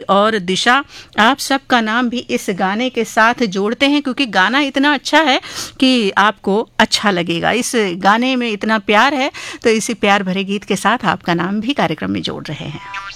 और दिशा, आप सबका नाम भी इस गाने के साथ जोड़ते हैं क्योंकि गाना इतना अच्छा है कि आपको अच्छा लगेगा। इस गाने में इतना प्यार है, तो इसी प्यार भरे गीत के साथ आपका नाम भी कार्यक्रम में जोड़ रहे हैं।